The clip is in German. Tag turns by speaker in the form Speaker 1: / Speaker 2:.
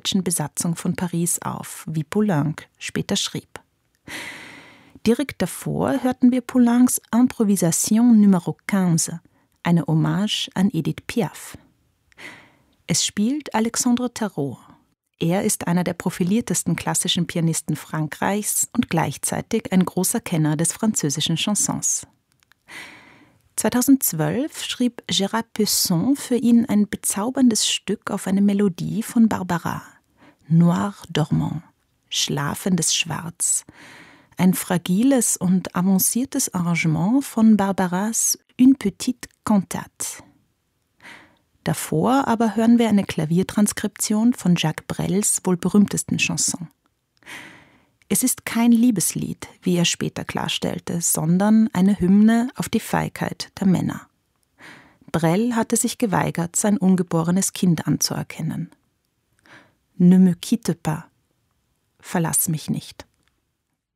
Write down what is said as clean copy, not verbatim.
Speaker 1: deutschen Besatzung von Paris auf, wie Poulenc später schrieb. Direkt davor hörten wir Poulencs Improvisation Numero 15, eine Hommage an Edith Piaf. Es spielt Alexandre Tarot. Er ist einer der profiliertesten klassischen Pianisten Frankreichs und gleichzeitig ein großer Kenner des französischen Chansons. 2012 schrieb Gérard Pesson für ihn ein bezauberndes Stück auf eine Melodie von Barbara, Noir Dormant, schlafendes Schwarz, ein fragiles und avanciertes Arrangement von Barbaras Une petite cantate. Davor aber hören wir eine Klaviertranskription von Jacques Brels wohl berühmtesten Chanson. Es ist kein Liebeslied, wie er später klarstellte, sondern eine Hymne auf die Feigheit der Männer. Brel hatte sich geweigert, sein ungeborenes Kind anzuerkennen. Ne me quitte pas, verlass mich nicht.